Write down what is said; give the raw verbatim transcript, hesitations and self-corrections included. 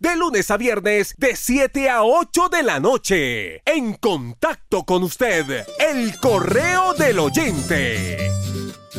de lunes a viernes de siete a ocho de la noche. En contacto con usted, el correo del oyente.